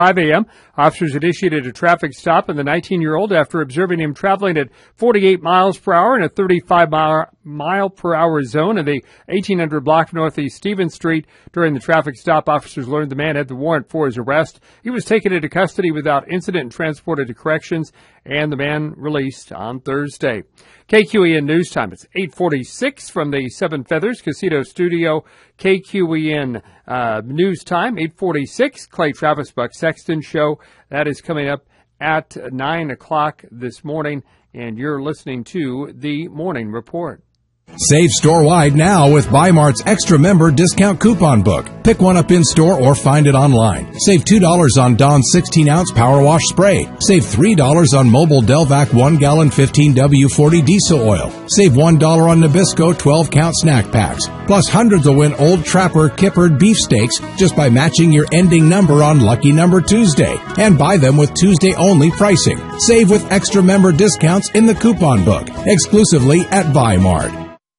5 a.m., officers initiated a traffic stop on the 19-year-old after observing him traveling at 48 miles per hour in a 35-mile-per-hour zone in the 1800 block Northeast Stevens Street. During the traffic stop, officers learned the man had the warrant for his arrest. He was taken into custody without incident and transported to corrections, and the man released on Thursday. KQEN News Time. It's 8:46 from the Seven Feathers Casino Studio. KQEN News Time, 8:46. Clay Travis Buck Sexton Show. That is coming up at 9 o'clock this morning, and you're listening to the Morning Report. Save store-wide now with Bi-Mart's Extra Member Discount Coupon Book. Pick one up in-store or find it online. Save $2 on Dawn's 16-ounce Power Wash Spray. Save $3 on Mobile Delvac 1-gallon 15W40 diesel oil. Save $1 on Nabisco 12-count snack packs. Plus hundreds will win Old Trapper Kippered beefsteaks just by matching your ending number on Lucky Number Tuesday. And buy them with Tuesday-only pricing. Save with extra member discounts in the coupon book. Exclusively at Bi-Mart.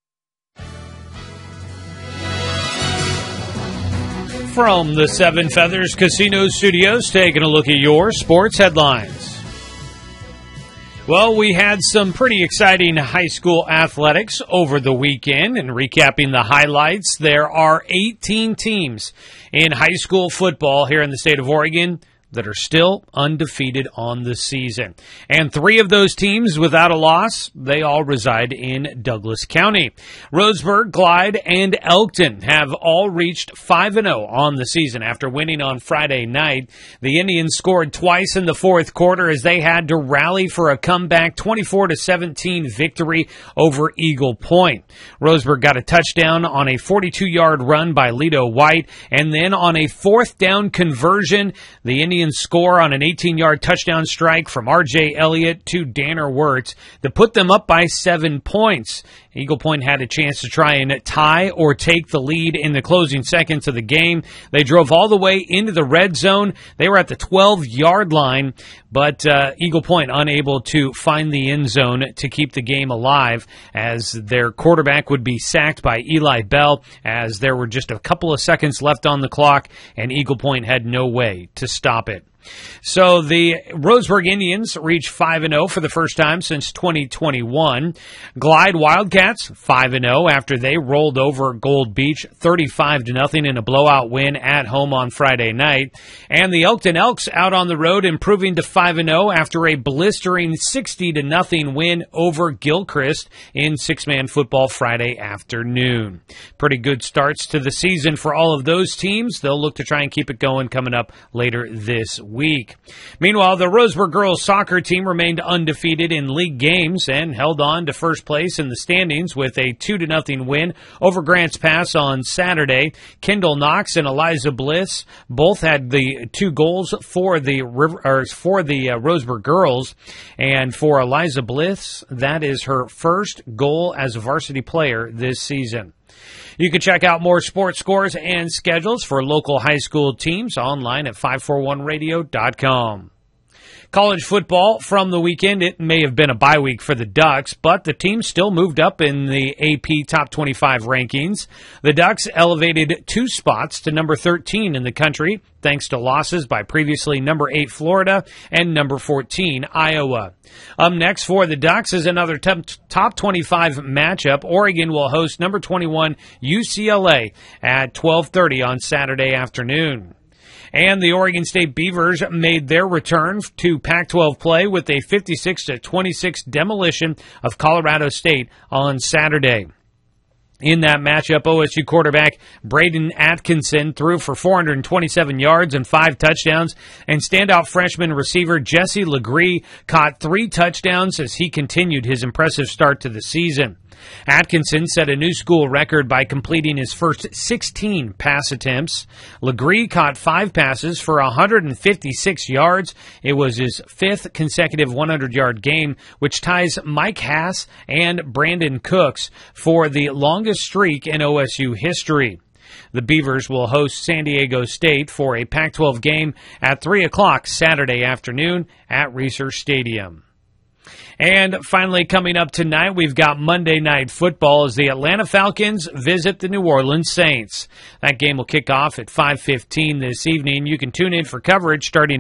From the Seven Feathers Casino Studios, taking a look at your sports headlines. Well, we had some pretty exciting high school athletics over the weekend, and recapping the highlights, there are 18 teams in high school football here in the state of Oregon that are still undefeated on the season. And 3 of those teams without a loss, they all reside in Douglas County. Roseburg, Glide, and Elkton have all reached 5-0 on the season after winning on Friday night. The Indians scored twice in the fourth quarter as they had to rally for a comeback 24-17 victory over Eagle Point. Roseburg got a touchdown on a 42-yard run by Lito White, and then on a fourth down conversion, the Indians score on an 18-yard touchdown strike from R.J. Elliott to Danner Wirtz to put them up by 7 points. Eagle Point had a chance to try and tie or take the lead in the closing seconds of the game. They drove all the way into the red zone. They were at the 12-yard line, but Eagle Point unable to find the end zone to keep the game alive as their quarterback would be sacked by Eli Bell as there were just a couple of seconds left on the clock, and Eagle Point had no way to stop it. So the Roseburg Indians reached 5-0 for the first time since 2021. Glide Wildcats 5-0 after they rolled over Gold Beach 35-0 in a blowout win at home on Friday night. And the Elkton Elks out on the road improving to 5-0 after a blistering 60-0 win over Gilchrist in six-man football Friday afternoon. Pretty good starts to the season for all of those teams. They'll look to try and keep it going coming up later this week. Meanwhile, the Roseburg girls soccer team remained undefeated in league games and held on to first place in the standings with a 2-0 win over Grants Pass on Saturday. Kendall Knox and Eliza Bliss both had the 2 goals for the Roseburg girls, and for Eliza Bliss, that is her first goal as a varsity player this season. You can check out more sports scores and schedules for local high school teams online at 541radio.com. College football from the weekend, it may have been a bye week for the Ducks, but the team still moved up in the AP Top 25 rankings. The Ducks elevated 2 spots to number 13 in the country, thanks to losses by previously number 8 Florida and number 14 Iowa. Up next for the Ducks is another top 25 matchup. Oregon will host number 21 UCLA at 12:30 on Saturday afternoon. And the Oregon State Beavers made their return to Pac-12 play with a 56-26 demolition of Colorado State on Saturday. In that matchup, OSU quarterback Braden Atkinson threw for 427 yards and 5 touchdowns, and standout freshman receiver Jesse Legree caught 3 touchdowns as he continued his impressive start to the season. Atkinson set a new school record by completing his first 16 pass attempts. Legree caught 5 passes for 156 yards. It was his 5th consecutive 100-yard game, which ties Mike Hass and Brandon Cooks for the longest streak in OSU history. The Beavers will host San Diego State for a Pac-12 game at 3 o'clock Saturday afternoon at Research Stadium. And finally, coming up tonight, we've got Monday Night Football as the Atlanta Falcons visit the New Orleans Saints. That game will kick off at 5:15 this evening. You can tune in for coverage starting